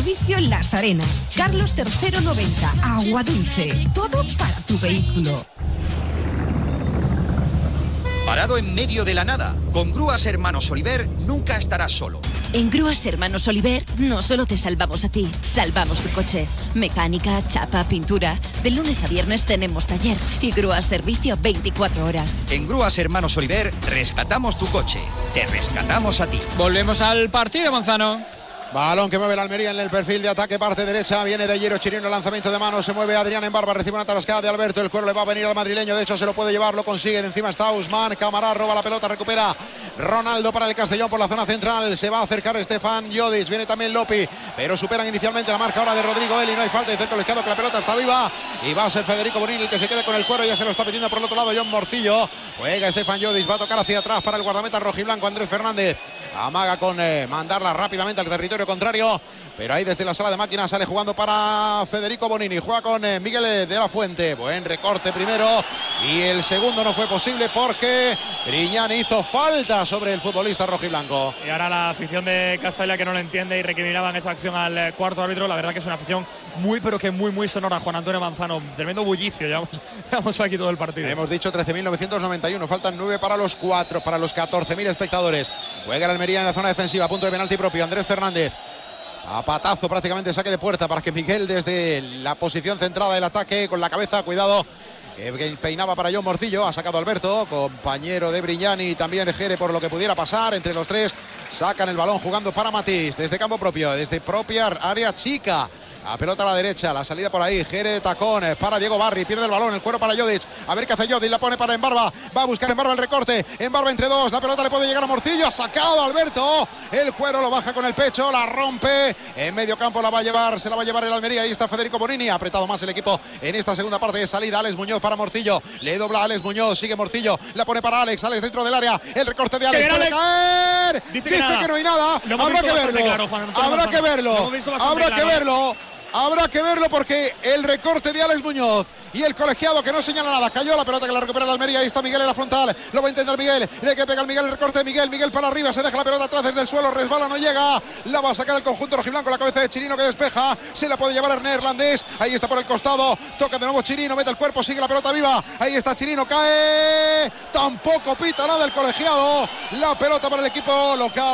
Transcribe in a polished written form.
Servicio Las Arenas. Carlos III 90. Agua dulce. Todo para tu vehículo. Parado en medio de la nada, con Grúas Hermanos Oliver nunca estarás solo. En Grúas Hermanos Oliver no solo te salvamos a ti, salvamos tu coche. Mecánica, chapa, pintura. De lunes a viernes tenemos taller y Grúas Servicio 24 horas. En Grúas Hermanos Oliver rescatamos tu coche. Te rescatamos a ti. Volvemos al partido, Manzano. Balón que mueve la Almería en el perfil de ataque, parte derecha, viene de Hierro Chirino, lanzamiento de mano, se mueve Adrián en barba, recibe una tarascada de Alberto, el cuero le va a venir al madrileño, de hecho se lo puede llevar, lo consigue, de encima está Usman, Camará roba la pelota, recupera Ronaldo para el Castellón por la zona central, se va a acercar Stefan Jodic, viene también Lopi, pero superan inicialmente la marca ahora de Rodrigo Eli, no hay falta, dice el colegiado que la pelota está viva y va a ser Federico Bonini el que se quede con el cuero, ya se lo está pidiendo por el otro lado John Morcillo, juega Stefan Jodic, va a tocar hacia atrás para el guardameta rojiblanco Andrés Fernández, amaga con mandarla rápidamente al territorio contrario. Pero ahí desde la sala de máquinas sale jugando para Federico Bonini. Juega con Miguel de la Fuente. Buen recorte primero. Y el segundo no fue posible porque Griñán hizo falta sobre el futbolista rojiblanco. Y ahora la afición de Castalla que no lo entiende y recriminaban esa acción al cuarto árbitro. La verdad que es una afición muy, pero que muy sonora. Juan Antonio Manzano. Tremendo bullicio. Llevamos aquí todo el partido. Hemos dicho 13.991. Faltan 9 para los 14.000 espectadores. Juega el Almería en la zona defensiva. Punto de penalti propio. Andrés Fernández. A patazo prácticamente saque de puerta para que Miguel desde la posición centrada del ataque con la cabeza, cuidado, que peinaba para John Morcillo, ha sacado Alberto, compañero de Brignani, también Jere por lo que pudiera pasar, entre los tres sacan el balón jugando para Matís, desde campo propio, desde propia área chica. La pelota a la derecha, la salida por ahí, Jere de tacón para Diego Barri, pierde el balón, el cuero para Jodic, a ver qué hace Jodic, la pone para Embarba, va a buscar Embarba el recorte, Embarba entre dos, la pelota le puede llegar a Morcillo, ha sacado Alberto, el cuero lo baja con el pecho, la rompe, en medio campo la va a llevar, se la va a llevar el Almería, ahí está Federico Bonini, ha apretado más el equipo en esta segunda parte de salida, Alex Muñoz para Morcillo, le dobla a Alex Muñoz, sigue Morcillo, la pone para Alex dentro del área, el recorte de Alex, puede caer, dice que no hay nada, habrá que verlo, habrá que verlo porque el recorte de Alex Muñoz y el colegiado que no señala nada, cayó la pelota que la recupera el Almería, ahí está Miguel en la frontal, lo va a intentar Miguel, le que pega el Miguel, el recorte de Miguel para arriba, se deja la pelota atrás desde el suelo, resbala, no llega, la va a sacar el conjunto rojiblanco, la cabeza de Chirino que despeja, se la puede llevar el neerlandés, ahí está por el costado, toca de nuevo Chirino, mete el cuerpo, sigue la pelota viva, ahí está Chirino, cae, tampoco pita nada del colegiado, la pelota para el equipo local.